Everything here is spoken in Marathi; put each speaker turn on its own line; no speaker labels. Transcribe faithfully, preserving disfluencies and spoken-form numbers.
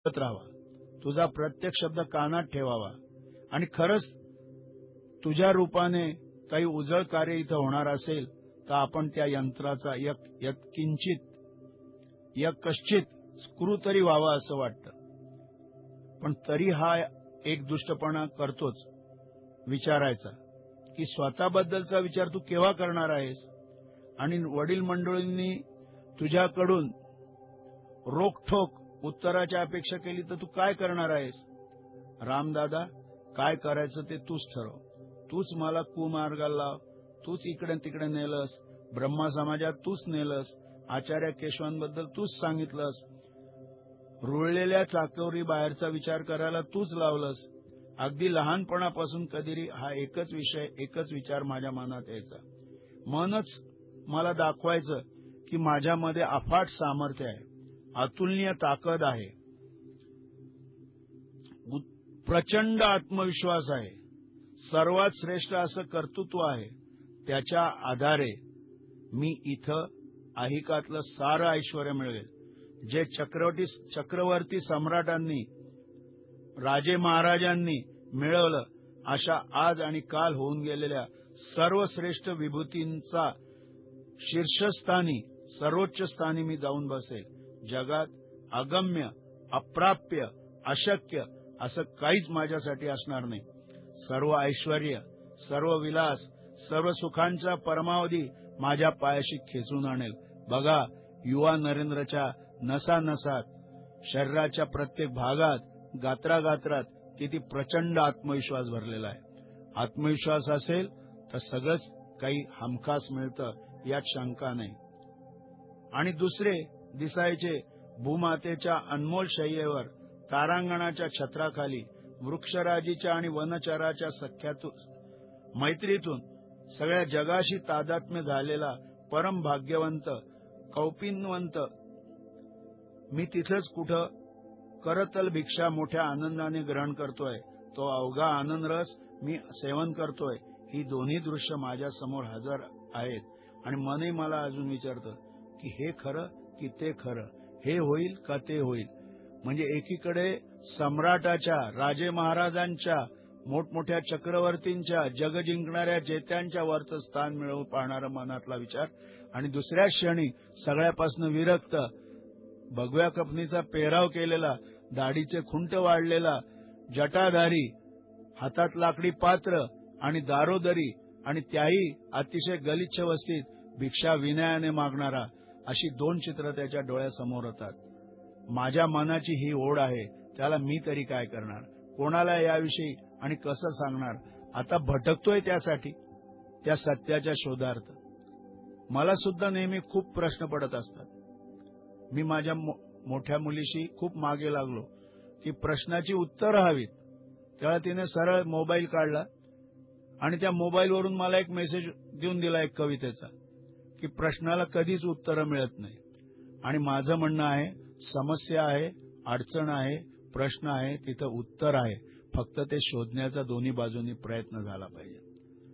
करत राहावा, तुझा प्रत्येक शब्द कानात ठेवावा आणि खरंच तुझ्या रूपाने काही उजळ कार्य इथं होणार असेल तर आपण त्या यंत्राचा यक यत्किंचित यकश्चित स्क्रू तरी व्हावा असं वाटतं. पण तरी हा एक दुष्टपणा करतोच विचारायचा की स्वतःबद्दलचा विचार तू केव्हा करणार आहेस. आणि वडील मंडळींनी तुझ्याकडून रोखठोक उत्तराची अपेक्षा केली तर तू काय करणार आहेस. रामदादा, काय करायचं ते तूच ठरव. तूच मला कुमार्गाला लाव. तूच इकडे तिकडे नेलस. ब्रह्मा समाजात तूच नेलस. आचार्य केशवांबद्दल तूच सांगितलंस. रुळलेल्या चाकोरी बाहेरचा विचार करायला तूच लावलंस. अगदी लहानपणापासून कधीरी हा एकच विषय, एकच विचार माझ्या मनात यायचा. मनच मला दाखवायचं की माझ्यामध्ये अफाट सामर्थ्य आहे, अतुलनीय ताकद आहे, प्रचंड आत्मविश्वास आहे, सर्वात श्रेष्ठ असं कर्तृत्व आहे. त्याच्या आधारे मी इथं ऐहिकातलं सारं ऐश्वर मिळवेल जे चक्रवर्ती चक्रवर्ती सम्राटांनी, राजे महाराजांनी मिळवलं. अशा आज आणि काल होऊन गेलेल्या सर्वश्रेष्ठ विभूतींचा शीर्षस्थानी, सर्वोच्च स्थानी मी जाऊन बसेल. जगात अगम्य, अप्राप्य, अशक्य असं काहीच माझ्यासाठी असणार नाही. सर्व ऐश्वर्य, सर्व विलास, सर्व सुखांचा परमावधी माझ्या पायाशी खेचून आणेल. बघा, युवा नरेंद्रच्या नसानसात, शरीराच्या प्रत्येक भागात, गात्रागात्रात किती प्रचंड आत्मविश्वास भरलेला आहे. आत्मविश्वास असेल तर सगळंच काही हमखास मिळतं, यात शंका नाही. आणि दुसरे दिसायचे भूमातेच्या अनमोल शय्येवर, तारांगणाच्या छत्राखाली, वृक्षराजीच्या आणि वनचराच्या सख्यातून, मैत्रीतून सगळ्या जगाशी तादात्म्य झालेला परम भाग्यवंत, कौपिनवंत मी तिथेच कुठं करतल भिक्षा मोठ्या आनंदाने ग्रहण करतोय. तो अवघा आनंद रस मी सेवन करतोय. ही दोन्ही दृश्य माझ्या समोर हजर आहेत. आणि मनही मला अजून विचारतं की हे खरं की ते खरं, हे होईल का ते होईल. म्हणजे एकीकडे सम्राटाच्या, राजे महाराजांच्या, मोठमोठ्या चक्रवर्तींच्या, जग जिंकणाऱ्या जेत्यांच्या वरचं स्थान मिळवून पाहणारा मनातला विचार, आणि दुसऱ्या क्षणी सगळ्यापासून विरक्त, भगव्या कपनीचा पेहराव केलेला, दाढीचे खुंट वाढलेला, जटाधारी, हातात लाकडी पात्र आणि दारोदरी, आणि त्याही अतिशय गलिच्छ वस्तीत भिक्षा विनयाने मागणारा, अशी दोन चित्र त्याच्या डोळ्यासमोर होतात. माझ्या मनाची ही ओढ आहे, त्याला मी तरी काय करणार, कोणाला याविषयी आणि कसं सांगणार. आता भटकतोय त्यासाठी, त्या सत्याच्या शोधार्थ. मला सुद्धा नेहमी खूप प्रश्न पडत असतात. मी माझ्या मोठ्या मुलीशी खूप मागे लागलो की प्रश्नाची उत्तरं हवीत. तेव्हा तिने सरळ मोबाईल काढला आणि त्या मोबाईलवरून मला एक मेसेज देऊन दिला एक कवितेचा, की प्रश्नाला कधीच उत्तरं मिळत नाही. आणि माझं म्हणणं आहे, समस्या आहे, अडचण आहे, प्रश्न आहे, तिथं उत्तर आहे. फक्त ते शोधण्याचा दोन्ही बाजूंनी प्रयत्न झाला पाहिजे.